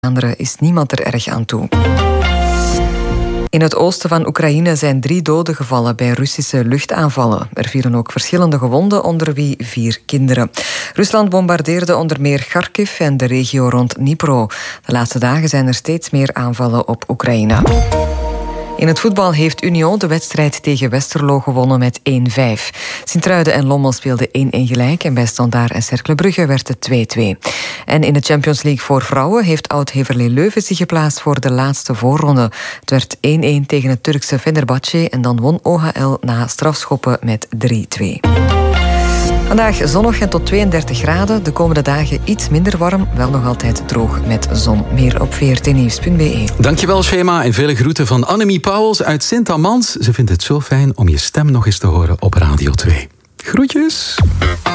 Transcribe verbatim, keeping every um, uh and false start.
Anderen is niemand er erg aan toe. In het oosten van Oekraïne zijn drie doden gevallen bij Russische luchtaanvallen. Er vielen ook verschillende gewonden, onder wie vier kinderen. Rusland bombardeerde onder meer Kharkiv en de regio rond Dnipro. De laatste dagen zijn er steeds meer aanvallen op Oekraïne. In het voetbal heeft Union de wedstrijd tegen Westerlo gewonnen met één vijf. Sint-Truiden en Lommel speelden één-één gelijk en bij Standaard en Cercle Brugge werd het twee-twee. En in de Champions League voor vrouwen heeft oud-Heverlee Leuven zich geplaatst voor de laatste voorronde. Het werd één-één tegen het Turkse Fenerbahçe en dan won O H L na strafschoppen met drie-twee. Vandaag zonnig en tot tweeëndertig graden. De komende dagen iets minder warm, wel nog altijd droog met zon. Meer op v r t nieuws punt b e. Dankjewel, Shema, en vele groeten van Annemie Pauwels uit Sint-Amans. Ze vindt het zo fijn om je stem nog eens te horen op Radio twee. Groetjes!